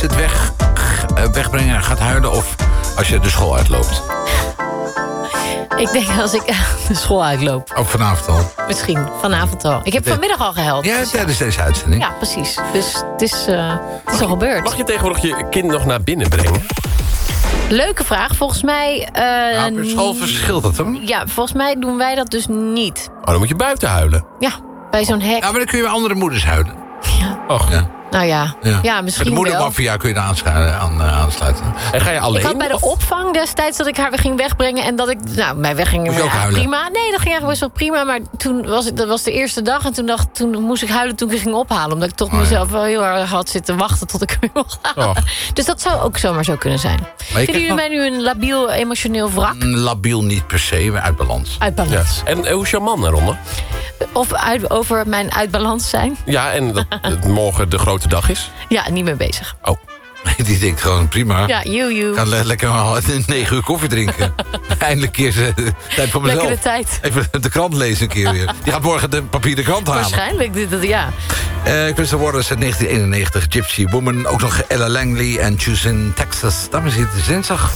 het wegbrengen gaat huilen of als je de school uitloopt? Ik denk als ik de school uitloop. Ook vanavond al? Misschien, vanavond al. Ik heb vanmiddag al gehuild. Ja, tijdens deze uitzending. Ja, precies. Dus het is al gebeurd. Mag je tegenwoordig je kind nog naar binnen brengen? Leuke vraag. Volgens mij... Per school verschilt dat, hoor. Ja, volgens mij doen wij dat dus niet. Oh, dan moet je buiten huilen. Ja, bij zo'n hek. Ja, maar dan kun je bij andere moeders huilen. Ja. Och. Ja. Nou ja, misschien Met de wel. moedermafia kun je daar aansluiten. En ga je alleen? Ik had bij de opvang destijds dat ik haar weer ging wegbrengen. En dat ik... Nou, mij wegging Moest je ook huilen? prima. Nee, dat ging eigenlijk best wel prima. Maar toen dat was de eerste dag. En toen moest ik huilen toen ik ging ophalen. Omdat ik toch mezelf wel heel erg had zitten wachten tot ik hem weer mocht halen. Oh. Dus dat zou ook zomaar zo kunnen zijn. Vinden jullie mij nu een labiel emotioneel wrak? Labiel niet per se, maar uit balans. Uit balans. Ja. En hoe is jouw man daaronder? Of over mijn uitbalans zijn? Ja, en dat morgen de grote dag is? Ja, niet mee bezig. Oh. Die denkt gewoon prima. Ja, Ik ga lekker al 9 uur koffie drinken. Eindelijk een keer tijd voor mezelf. Lekkere tijd. Even de krant lezen een keer weer. Die gaat morgen de papieren krant halen. Waarschijnlijk, ja. Crystal Waters uit 1991, Gypsy Woman. Ook nog Ella Langley en Choose in Texas. Dames en heren, het is dinsdag.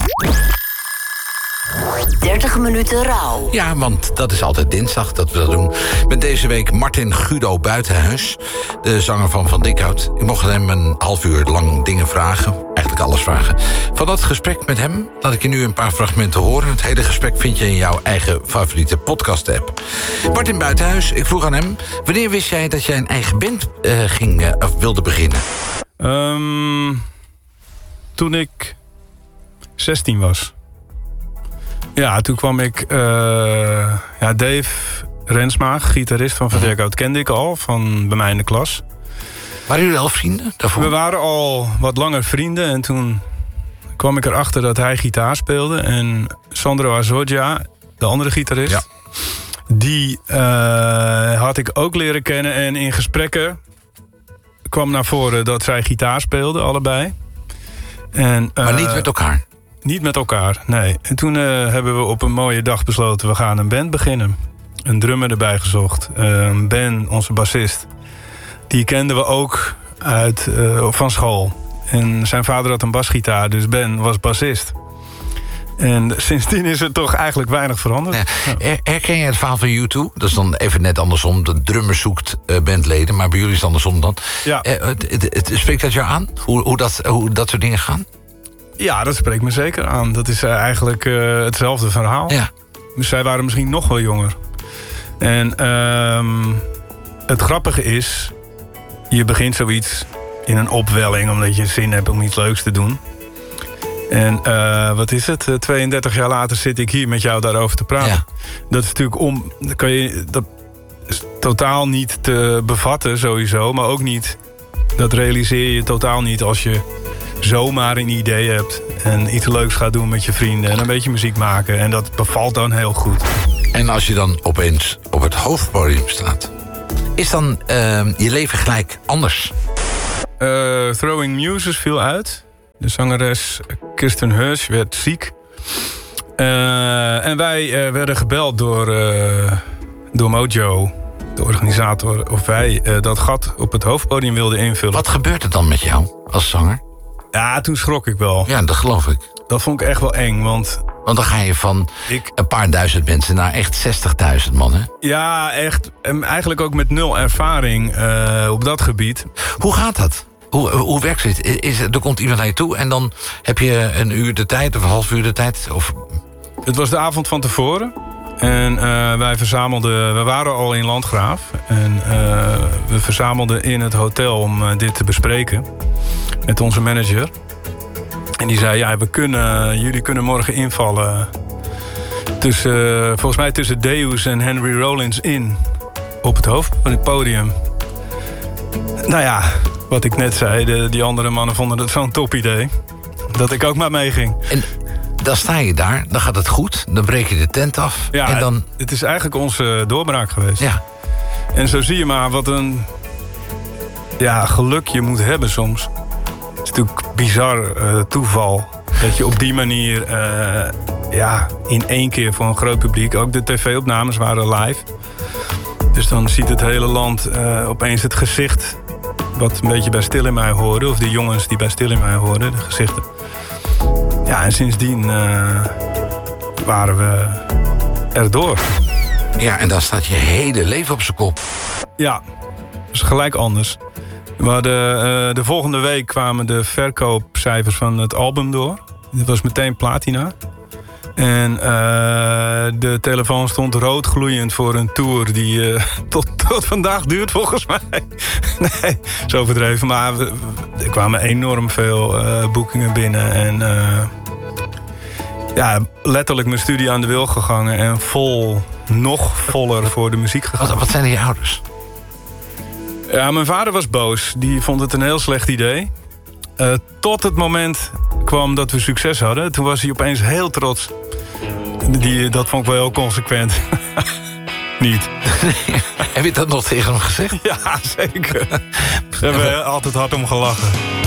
30 minuten rouw. Ja, want dat is altijd dinsdag dat we dat doen. Met deze week Martin Guido Buitenhuis, de zanger van Van Dikhout. Ik mocht hem een half uur lang dingen vragen. Eigenlijk alles vragen. Van dat gesprek met hem laat ik je nu een paar fragmenten horen. Het hele gesprek vind je in jouw eigen favoriete podcast-app. Martin Buitenhuis, ik vroeg aan hem... wanneer wist jij dat jij een eigen band wilde beginnen? Toen ik 16 was. Ja, toen kwam ik... Dave Rensma, gitarist van Van Dikhout, kende ik al van bij mij in de klas. Waren jullie al vrienden daarvoor? We waren al wat langer vrienden en toen kwam ik erachter dat hij gitaar speelde. En Sandro Azoggia, de andere gitarist, die had ik ook leren kennen. En in gesprekken kwam naar voren dat zij gitaar speelden, allebei. En, maar niet met elkaar? Niet met elkaar, nee. En toen hebben we op een mooie dag besloten, we gaan een band beginnen. Een drummer erbij gezocht. Ben, onze bassist, die kenden we ook van school. En zijn vader had een basgitaar, dus Ben was bassist. En sindsdien is er toch eigenlijk weinig veranderd. Ja. Herken je het verhaal van U2? Dat is dan even net andersom. De drummer zoekt bandleden, maar bij jullie is het andersom dan. Ja. Spreekt dat jou aan? Hoe dat soort dingen gaan? Ja, dat spreekt me zeker aan. Dat is eigenlijk hetzelfde verhaal. Ja. Dus zij waren misschien nog wel jonger. En het grappige is, je begint zoiets in een opwelling omdat je zin hebt om iets leuks te doen. En wat is het? 32 jaar later zit ik hier met jou daarover te praten. Ja. Dat is natuurlijk dat is totaal niet te bevatten sowieso, maar ook niet. Dat realiseer je totaal niet als je zomaar een idee hebt en iets leuks gaat doen met je vrienden en een beetje muziek maken. En dat bevalt dan heel goed. En als je dan opeens op het hoofdpodium staat, is dan je leven gelijk anders? Throwing Muses viel uit. De zangeres Kirsten Hirsch werd ziek. En wij werden gebeld door Mojo, de organisator, of wij dat gat op het hoofdpodium wilden invullen. Wat gebeurt er dan met jou als zanger? Ja, toen schrok ik wel. Ja, dat geloof ik. Dat vond ik echt wel eng, want dan ga je van een paar duizend mensen naar echt 60.000 man, hè? Ja, echt. En eigenlijk ook met 0 ervaring op dat gebied. Hoe gaat dat? Hoe werkt het? Er komt iemand naar je toe en dan heb je een uur de tijd of een half uur de tijd? Of... Het was de avond van tevoren. En we waren al in Landgraaf. En we verzamelden in het hotel om dit te bespreken. Met onze manager. En die zei, jullie kunnen morgen invallen. Volgens mij tussen Deus en Henry Rollins in. Op het hoofdpodium. Nou ja, wat ik net zei, die andere mannen vonden het zo'n top idee. Dat ik ook maar meeging. En dan sta je daar, dan gaat het goed. Dan breek je de tent af. Ja, en dan... het is eigenlijk onze doorbraak geweest. Ja. En zo zie je maar wat een geluk je moet hebben soms. Het is natuurlijk bizar toeval. Dat je op die manier in één keer voor een groot publiek... ook de tv-opnames waren live. Dus dan ziet het hele land opeens het gezicht wat een beetje bij Stil in mij hoorde. Of de jongens die bij Stil in mij hoorden, de gezichten. Ja, en sindsdien waren we erdoor. Ja, en dan staat je hele leven op zijn kop. Ja, dat is gelijk anders. We hadden, de volgende week kwamen de verkoopcijfers van het album door. Dit was meteen platina. En de telefoon stond roodgloeiend voor een tour die tot vandaag duurt volgens mij. Nee, zo overdreven. Maar er kwamen enorm veel boekingen binnen. En letterlijk mijn studie aan de wil gegangen. En nog voller voor de muziek gegaan. Wat zijn je ouders? Ja, mijn vader was boos. Die vond het een heel slecht idee. Tot het moment kwam dat we succes hadden. Toen was hij opeens heel trots. Dat vond ik wel heel consequent. Niet. Heb je dat nog tegen hem gezegd? Ja, zeker. Daar hebben we altijd hard om gelachen.